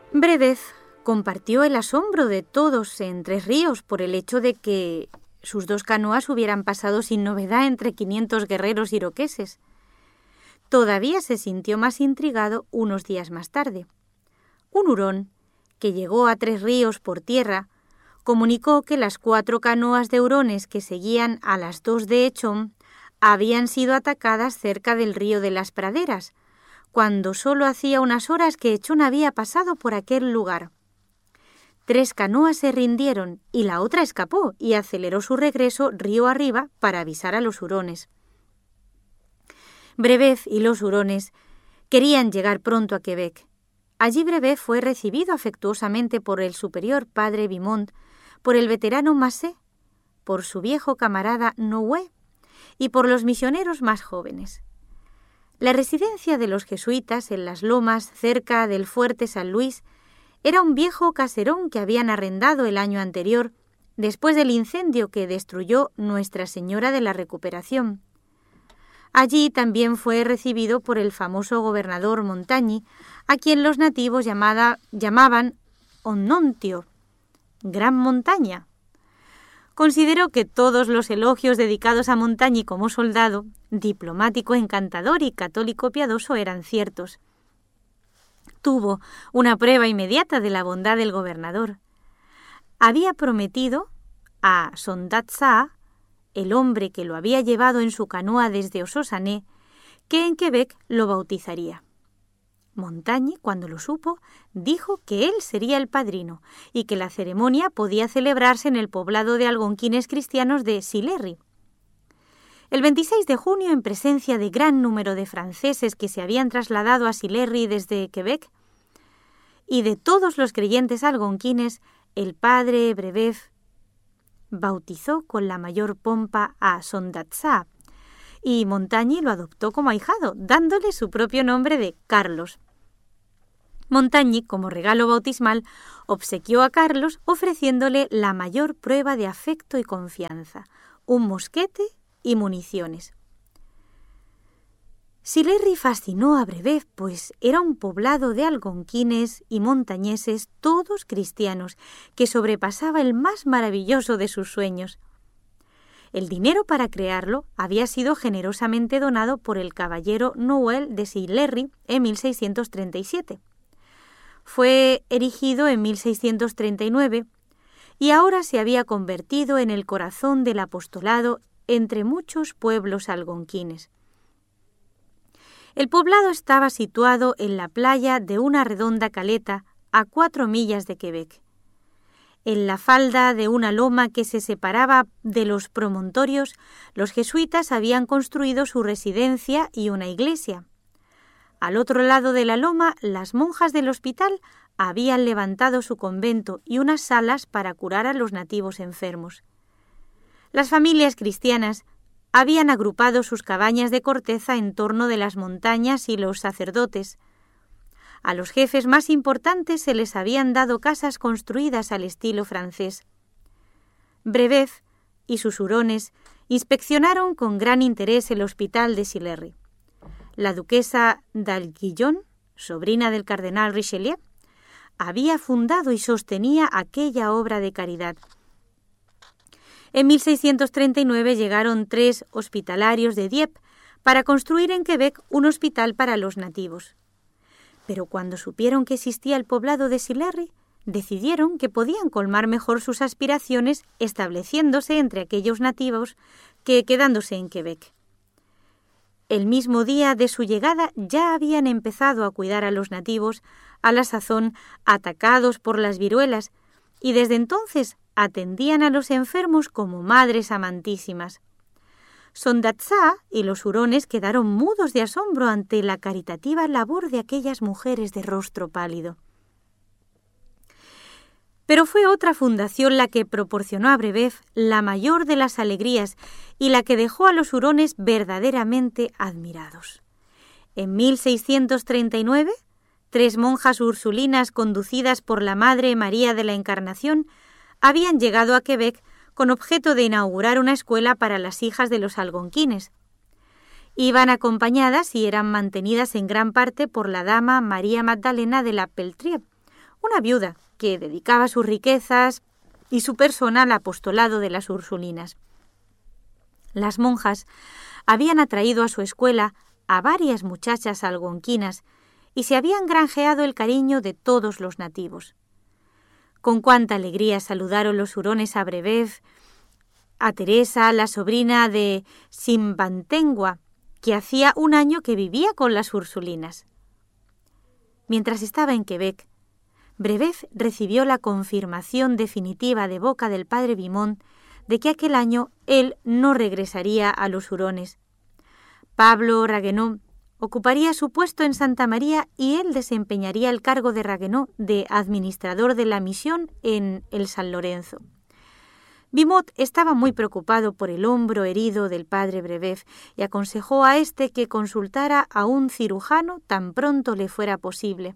Brebeuf compartió el asombro de todos en Tres Ríos por el hecho de que sus 2 canoas hubieran pasado sin novedad entre 500 guerreros iroqueses. Todavía se sintió más intrigado unos días más tarde. Un hurón, que llegó a Tres Ríos por tierra, comunicó que las 4 canoas de hurones que seguían a las 2 de Echom habían sido atacadas cerca del río de las Praderas, cuando solo hacía unas horas que Echom había pasado por aquel lugar. 3 canoas se rindieron y la otra escapó y aceleró su regreso río arriba para avisar a los hurones. Brebeuf y los hurones querían llegar pronto a Quebec. Allí Brebeuf fue recibido afectuosamente por el superior padre Vimont, por el veterano Massé, por su viejo camarada Noué y por los misioneros más jóvenes. La residencia de los jesuitas en las lomas cerca del fuerte San Luis era un viejo caserón que habían arrendado el año anterior, después del incendio que destruyó Nuestra Señora de la Recuperación. Allí también fue recibido por el famoso gobernador Montagny, a quien los nativos llamaban Onontio, Gran Montaña. Considero que todos los elogios dedicados a Montagny como soldado, diplomático encantador y católico piadoso eran ciertos. Tuvo una prueba inmediata de la bondad del gobernador. Había prometido a Sondat-Saa, el hombre que lo había llevado en su canoa desde Ososané, que en Quebec lo bautizaría. Montagny, cuando lo supo, dijo que él sería el padrino y que la ceremonia podía celebrarse en el poblado de algonquines cristianos de Sillery. El 26 de junio, en presencia de gran número de franceses que se habían trasladado a Sillery desde Quebec, y de todos los creyentes algonquines, el padre Brebeuf bautizó con la mayor pompa a Sondat-Saa, y Montagny lo adoptó como ahijado, dándole su propio nombre de Carlos. Montagny, como regalo bautismal, obsequió a Carlos ofreciéndole la mayor prueba de afecto y confianza, un mosquete y municiones. Sillery fascinó a Brebeuf, pues era un poblado de algonquines y montañeses, todos cristianos, que sobrepasaba el más maravilloso de sus sueños. El dinero para crearlo había sido generosamente donado por el caballero Noël de Sillery en 1637. Fue erigido en 1639 y ahora se había convertido en el corazón del apostolado entre muchos pueblos algonquines. El poblado estaba situado en la playa de una redonda caleta a 4 millas de Quebec. En la falda de una loma que se separaba de los promontorios, los jesuitas habían construido su residencia y una iglesia. Al otro lado de la loma, las monjas del hospital habían levantado su convento y unas salas para curar a los nativos enfermos. Las familias cristianas habían agrupado sus cabañas de corteza en torno de las montañas y los sacerdotes. A los jefes más importantes se les habían dado casas construidas al estilo francés. Brebeuf y sus hurones inspeccionaron con gran interés el hospital de Sillery. La duquesa d'Aiguillon, sobrina del cardenal Richelieu, había fundado y sostenía aquella obra de caridad. En 1639 llegaron 3 hospitalarios de Dieppe para construir en Quebec un hospital para los nativos. Pero cuando supieron que existía el poblado de Sillery, decidieron que podían colmar mejor sus aspiraciones estableciéndose entre aquellos nativos que quedándose en Quebec. El mismo día de su llegada ya habían empezado a cuidar a los nativos, a la sazón atacados por las viruelas, y desde entonces atendían a los enfermos como madres amantísimas. Sondat-Saa y los hurones quedaron mudos de asombro ante la caritativa labor de aquellas mujeres de rostro pálido. Pero fue otra fundación la que proporcionó a Brebeuf la mayor de las alegrías y la que dejó a los hurones verdaderamente admirados. En 1639, 3 monjas ursulinas conducidas por la Madre María de la Encarnación habían llegado a Quebec con objeto de inaugurar una escuela para las hijas de los algonquines. Iban acompañadas y eran mantenidas en gran parte por la dama María Magdalena de la Peltrie, una viuda que dedicaba sus riquezas y su persona al apostolado de las Ursulinas. Las monjas habían atraído a su escuela a varias muchachas algonquinas y se habían granjeado el cariño de todos los nativos. Con cuánta alegría saludaron los hurones a Brebev, a Teresa, la sobrina de Simbantengua, que hacía un año que vivía con las Ursulinas. Mientras estaba en Quebec, Brebev recibió la confirmación definitiva de boca del padre Vimont de que aquel año él no regresaría a los hurones. Pablo Ragueneau ocuparía su puesto en Santa María y él desempeñaría el cargo de Ragueneau de administrador de la misión en el San Lorenzo. Vimont estaba muy preocupado por el hombro herido del padre Brebev y aconsejó a éste que consultara a un cirujano tan pronto le fuera posible.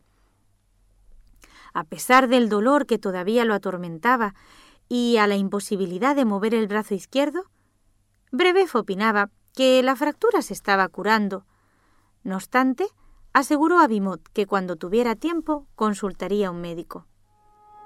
A pesar del dolor que todavía lo atormentaba y a la imposibilidad de mover el brazo izquierdo, Brebev opinaba que la fractura se estaba curando. No obstante, aseguró a Vimont que cuando tuviera tiempo consultaría a un médico.